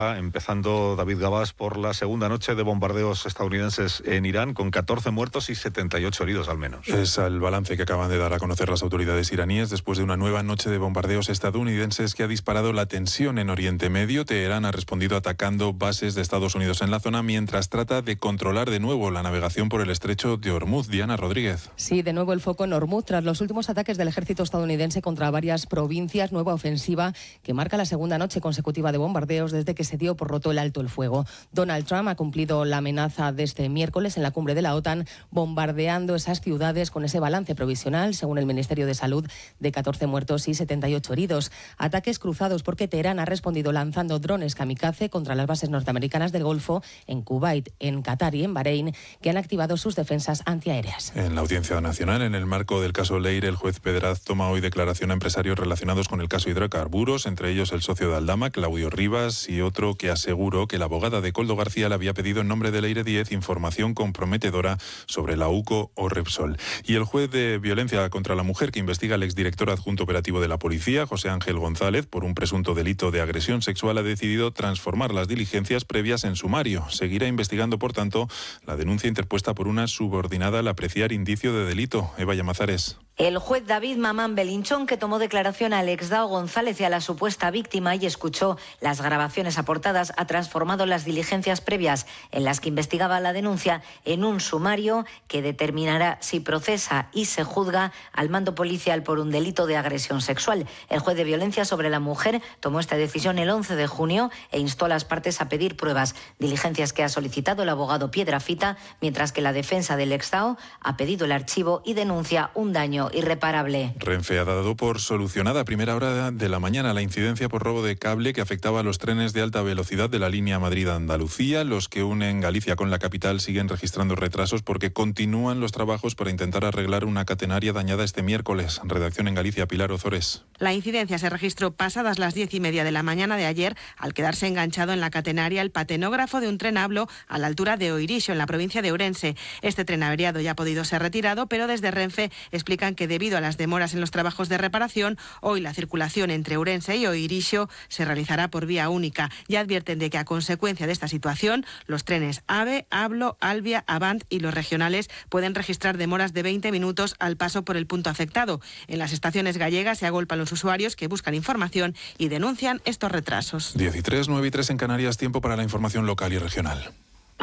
Empezando, David Gabás, por la segunda noche de bombardeos estadounidenses en Irán, con 14 muertos y 78 heridos al menos. Es el balance que acaban de dar a conocer las autoridades iraníes después de una nueva noche de bombardeos estadounidenses que ha disparado la tensión en Oriente Medio. Teherán ha respondido atacando bases de Estados Unidos en la zona mientras trata de controlar de nuevo la navegación por el estrecho de Hormuz. Diana Rodríguez. Sí, de nuevo el foco en Hormuz tras los últimos ataques del ejército estadounidense contra varias provincias. Nueva ofensiva que marca la segunda noche consecutiva de bombardeos desde que se dio por roto el alto el fuego. Donald Trump ha cumplido la amenaza de este miércoles en la cumbre de la OTAN, bombardeando esas ciudades con ese balance provisional, según el Ministerio de Salud, de 14 muertos y 78 heridos. Ataques cruzados porque Teherán ha respondido lanzando drones kamikaze contra las bases norteamericanas del Golfo, en Kuwait, en Qatar y en Bahrein, que han activado sus defensas antiaéreas. En la Audiencia Nacional, en el marco del caso Leire, el juez Pedraz toma hoy declaración a empresarios relacionados con el caso hidrocarburos, entre ellos el socio de Aldama, Claudio Rivas, y otro que aseguró que la abogada de Koldo García le había pedido en nombre de Leire 10 información comprometedora sobre la UCO o Repsol. Y el juez de violencia contra la mujer que investiga al exdirector adjunto operativo de la policía, José Ángel González, por un presunto delito de agresión sexual, ha decidido transformar las diligencias previas en sumario. Seguirá investigando, por tanto, la denuncia interpuesta por una subordinada al apreciar indicio de delito. Eva Llamazares. El juez David Mamán Belinchón, que tomó declaración al exdao González y a la supuesta víctima y escuchó las grabaciones aportadas, ha transformado las diligencias previas en las que investigaba la denuncia en un sumario que determinará si procesa y se juzga al mando policial por un delito de agresión sexual. El juez de violencia sobre la mujer tomó esta decisión el 11 de junio e instó a las partes a pedir pruebas, diligencias que ha solicitado el abogado Piedrafita, mientras que la defensa del exdao ha pedido el archivo y denuncia un daño irreparable. Renfe ha dado por solucionada a primera hora de la mañana la incidencia por robo de cable que afectaba a los trenes de alta velocidad de la línea Madrid-Andalucía. Los que unen Galicia con la capital siguen registrando retrasos porque continúan los trabajos para intentar arreglar una catenaria dañada este miércoles. Redacción en Galicia, Pilar Ozores. La incidencia se registró pasadas las 10:30 de la mañana de ayer al quedarse enganchado en la catenaria el patenógrafo de un tren Hablo a la altura de Oirixo, en la provincia de Ourense. Este tren averiado ya ha podido ser retirado, pero desde Renfe explican que debido a las demoras en los trabajos de reparación, hoy la circulación entre Ourense y Oirixo se realizará por vía única. Ya advierten de que a consecuencia de esta situación, los trenes AVE, Hablo, Albia, Avant y los regionales pueden registrar demoras de 20 minutos al paso por el punto afectado. En las estaciones gallegas se agolpan los usuarios que buscan información y denuncian estos retrasos. 10:03, 9:03 en Canarias, tiempo para la información local y regional.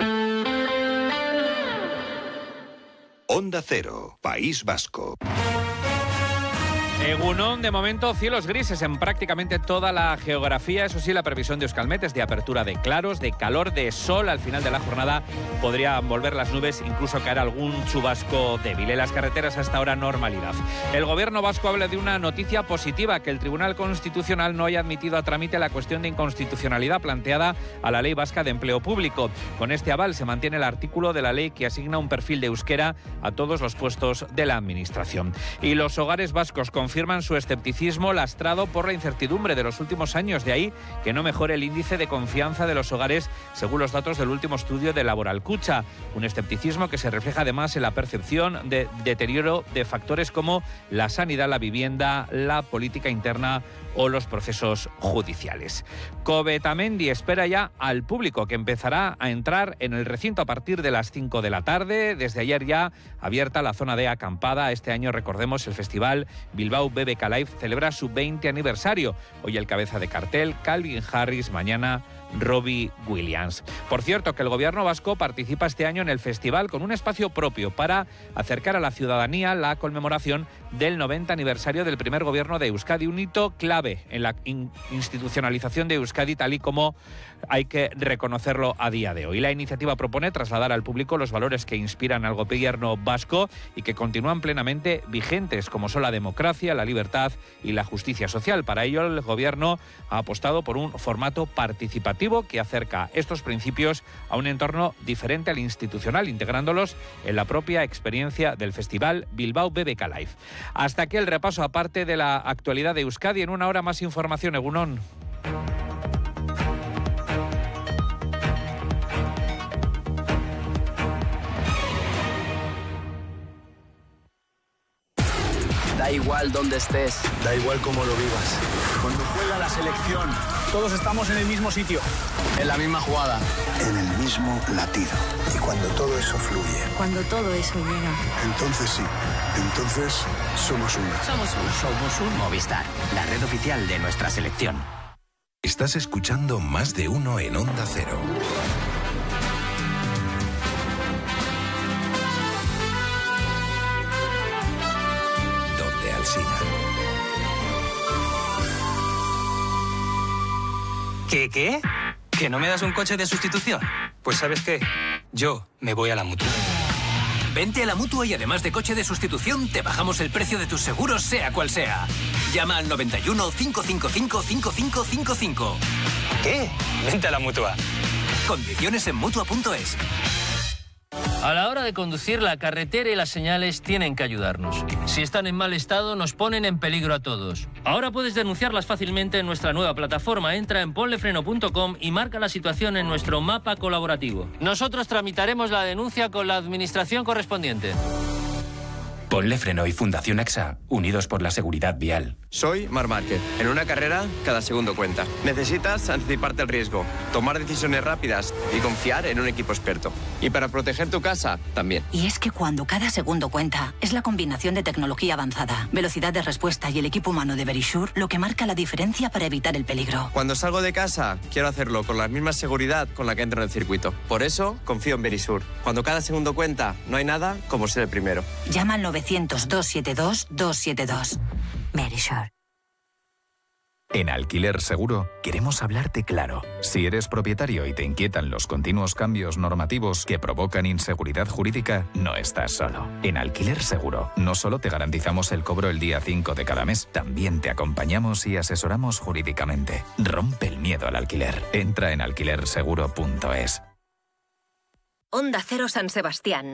Onda Cero, País Vasco. Egunon, de momento cielos grises en prácticamente toda la geografía. Eso sí, la previsión de Euskalmet es de apertura de claros, de calor, de sol. Al final de la jornada podrían volver las nubes, incluso caer algún chubasco débil. En las carreteras hasta ahora normalidad. El gobierno vasco habla de una noticia positiva, que el Tribunal Constitucional no haya admitido a trámite la cuestión de inconstitucionalidad planteada a la Ley Vasca de Empleo Público. Con este aval se mantiene el artículo de la ley que asigna un perfil de euskera a todos los puestos de la administración. Y los hogares vascos confirman su escepticismo lastrado por la incertidumbre de los últimos años. De ahí que no mejore el índice de confianza de los hogares, según los datos del último estudio de Laboral Kutxa. Un escepticismo que se refleja además en la percepción de deterioro de factores como la sanidad, la vivienda, la política interna o los procesos judiciales. Covετamendi espera ya al público, que empezará a entrar en el recinto a partir de las 5 de la tarde. Desde ayer ya abierta la zona de acampada. Este año, recordemos, el festival Bilbao BBK Live celebra su 20 aniversario. Hoy el cabeza de cartel, Calvin Harris, mañana Robbie Williams. Por cierto, que el gobierno vasco participa este año en el festival con un espacio propio para acercar a la ciudadanía la conmemoración del 90 aniversario del primer gobierno de Euskadi, un hito clave en la institucionalización de Euskadi, tal y como hay que reconocerlo a día de hoy. La iniciativa propone trasladar al público los valores que inspiran al gobierno vasco y que continúan plenamente vigentes, como son la democracia, la libertad y la justicia social. Para ello, el gobierno ha apostado por un formato participativo que acerca estos principios a un entorno diferente al institucional, integrándolos en la propia experiencia del festival Bilbao BBK Live. Hasta aquí el repaso aparte de la actualidad de Euskadi. En una hora más información, Egunon. Da igual dónde estés, da igual cómo lo vivas. Cuando juega la selección, todos estamos en el mismo sitio, en la misma jugada, en el mismo latido. Y cuando todo eso fluye, cuando todo eso llega, entonces sí, entonces somos uno. Somos un Movistar, la red oficial de nuestra selección. Estás escuchando Más de Uno en Onda Cero. Donde Alsina. ¿Qué? ¿Que no me das un coche de sustitución? Pues ¿sabes qué? Yo me voy a la Mutua. Vente a la Mutua y además de coche de sustitución, te bajamos el precio de tus seguros, sea cual sea. Llama al 91 555 5555. ¿Qué? Vente a la Mutua. Condiciones en Mutua.es. A la hora de conducir, la carretera y las señales tienen que ayudarnos. Si están en mal estado, nos ponen en peligro a todos. Ahora puedes denunciarlas fácilmente en nuestra nueva plataforma. Entra en ponlefreno.com y marca la situación en nuestro mapa colaborativo. Nosotros tramitaremos la denuncia con la administración correspondiente. Ponle Freno y Fundación AXA, unidos por la seguridad vial. Soy Marc Márquez. En una carrera, cada segundo cuenta. Necesitas anticiparte el riesgo, tomar decisiones rápidas y confiar en un equipo experto. Y para proteger tu casa, también. Y es que cuando cada segundo cuenta, es la combinación de tecnología avanzada, velocidad de respuesta y el equipo humano de Verisure lo que marca la diferencia para evitar el peligro. Cuando salgo de casa, quiero hacerlo con la misma seguridad con la que entro en el circuito. Por eso, confío en Verisure. Cuando cada segundo cuenta, no hay nada como ser el primero. Llama al 900-272-272. Verisure. En Alquiler Seguro queremos hablarte claro. Si eres propietario y te inquietan los continuos cambios normativos que provocan inseguridad jurídica, no estás solo. En Alquiler Seguro no solo te garantizamos el cobro el día 5 de cada mes, también te acompañamos y asesoramos jurídicamente. Rompe el miedo al alquiler. Entra en alquilerseguro.es. Onda Cero San Sebastián.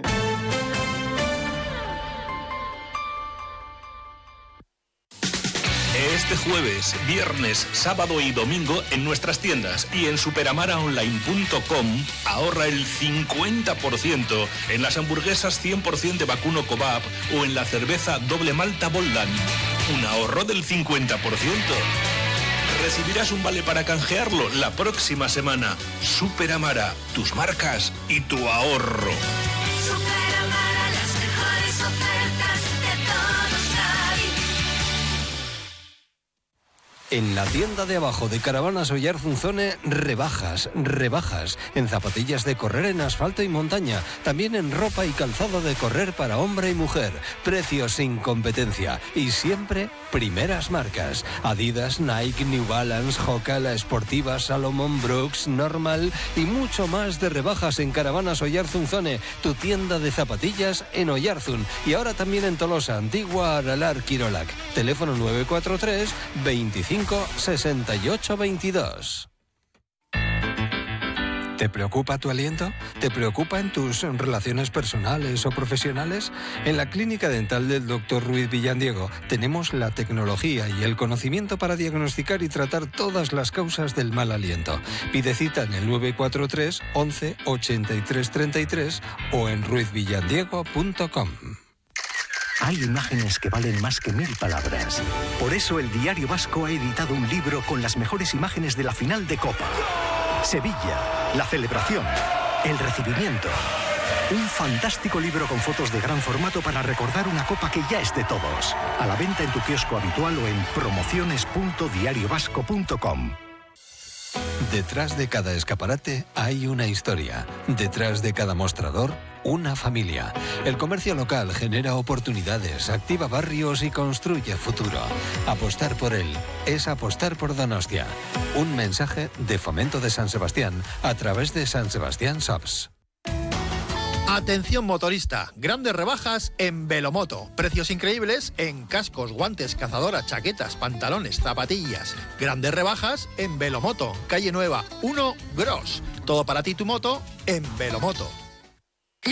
Este jueves, viernes, sábado y domingo en nuestras tiendas y en superamaraonline.com ahorra el 50% en las hamburguesas 100% de vacuno Kebab o en la cerveza doble malta Boldan. Un ahorro del 50%. Recibirás un vale para canjearlo la próxima semana. Superamara, tus marcas y tu ahorro. Superamara, las mejores ofertas de todos hay. En la tienda de abajo de Caravanas Oyarzunzone, rebajas. En zapatillas de correr en asfalto y montaña. También en ropa y calzado de correr para hombre y mujer. Precios sin competencia. Y siempre primeras marcas. Adidas, Nike, New Balance, Hoka, La Esportiva, Salomon, Brooks, Normal y mucho más de rebajas en Caravanas Oyarzunzone. Tu tienda de zapatillas en Oyarzun. Y ahora también en Tolosa, Antigua, Aralar, Quirolac. Teléfono 943 25 68 22. ¿Te preocupa tu aliento? ¿Te preocupan tus relaciones personales o profesionales? En la Clínica Dental del Dr. Ruiz Villandiego tenemos la tecnología y el conocimiento para diagnosticar y tratar todas las causas del mal aliento. Pide cita en el 943 11 83 33 o en ruizvillandiego.com. Hay imágenes que valen más que 1000 palabras. Por eso el Diario Vasco ha editado un libro con las mejores imágenes de la final de Copa. Sevilla, la celebración, el recibimiento. Un fantástico libro con fotos de gran formato para recordar una Copa que ya es de todos. A la venta en tu kiosco habitual o en promociones.diariovasco.com. Detrás de cada escaparate hay una historia. Detrás de cada mostrador, una familia. El comercio local genera oportunidades, activa barrios y construye futuro. Apostar por él es apostar por Donostia. Un mensaje de Fomento de San Sebastián a través de San Sebastián Shops. Atención motorista, grandes rebajas en Velomoto. Precios increíbles en cascos, guantes, cazadoras, chaquetas, pantalones, zapatillas. Grandes rebajas en Velomoto, calle Nueva, 1 Gros. Todo para ti y tu moto en Velomoto.